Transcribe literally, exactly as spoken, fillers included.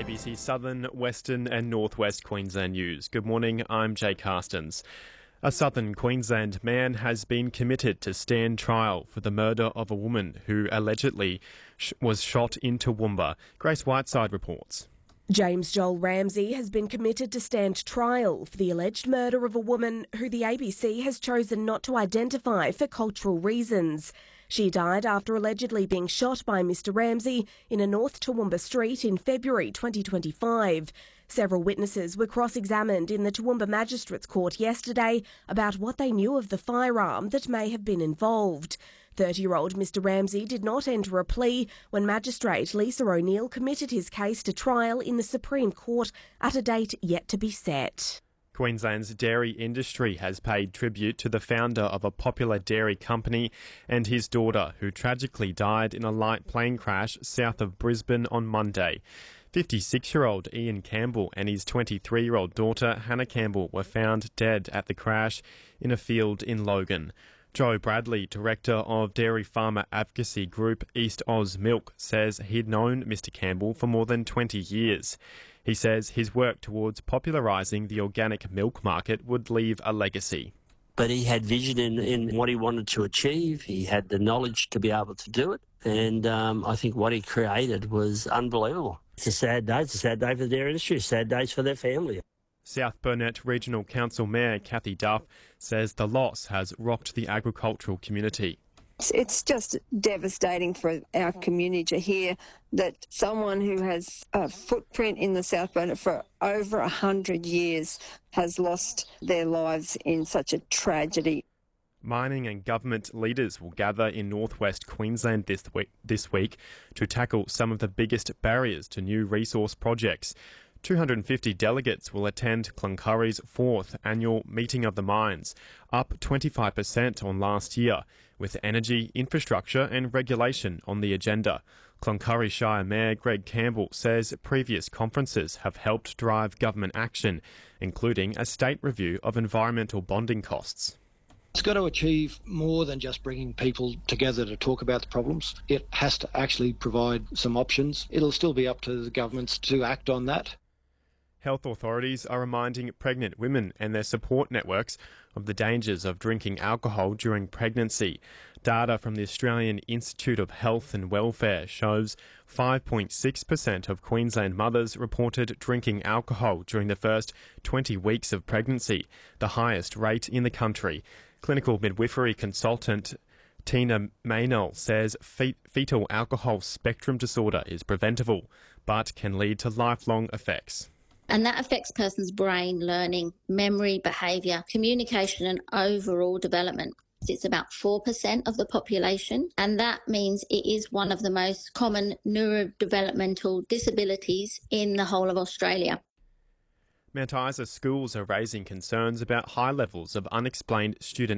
A B C Southern, Western and Northwest Queensland News. Good morning, I'm Jay Carstens. A Southern Queensland man has been committed to stand trial for the murder of a woman who allegedly sh- was shot in Toowoomba. Grace Whiteside reports. James Joel Ramsey has been committed to stand trial for the alleged murder of a woman who the A B C has chosen not to identify for cultural reasons. She died after allegedly being shot by Mister Ramsey in a North Toowoomba street in February twenty twenty-five. Several witnesses were cross-examined in the Toowoomba Magistrates Court yesterday about what they knew of the firearm that may have been involved. thirty-year-old Mister Ramsey did not enter a plea when Magistrate Lisa O'Neill committed his case to trial in the Supreme Court at a date yet to be set. Queensland's dairy industry has paid tribute to the founder of a popular dairy company and his daughter, who tragically died in a light plane crash south of Brisbane on Monday. fifty-six-year-old Ian Campbell and his twenty-three-year-old daughter Hannah Campbell were found dead at the crash in a field in Logan. Joe Bradley, director of dairy farmer advocacy group East Oz Milk, says he'd known Mister Campbell for more than twenty years. He says his work towards popularising the organic milk market would leave a legacy. But he had vision in, in what he wanted to achieve. He had the knowledge to be able to do it. And um, I think what he created was unbelievable. It's a sad day. It's a sad day for the dairy industry. It's sad days for their family. South Burnett Regional Council Mayor Kathy Duff says the loss has rocked the agricultural community. It's just devastating for our community to hear that someone who has a footprint in the South Burnett for over a hundred years has lost their lives in such a tragedy. Mining and government leaders will gather in northwest Queensland this week, this week to tackle some of the biggest barriers to new resource projects. two hundred fifty delegates will attend Cloncurry's fourth annual Meeting of the Minds, up twenty-five percent on last year, with energy, infrastructure and regulation on the agenda. Cloncurry Shire Mayor Greg Campbell says previous conferences have helped drive government action, including a state review of environmental bonding costs. It's got to achieve more than just bringing people together to talk about the problems. It has to actually provide some options. It'll still be up to the governments to act on that. Health authorities are reminding pregnant women and their support networks of the dangers of drinking alcohol during pregnancy. Data from the Australian Institute of Health and Welfare shows five point six percent of Queensland mothers reported drinking alcohol during the first twenty weeks of pregnancy, the highest rate in the country. Clinical midwifery consultant Tina Maynell says fe- fetal alcohol spectrum disorder is preventable, but can lead to lifelong effects. And that affects a person's brain, learning, memory, behaviour, communication and overall development. It's about four percent of the population, and that means it is one of the most common neurodevelopmental disabilities in the whole of Australia. Mount Isa schools are raising concerns about high levels of unexplained student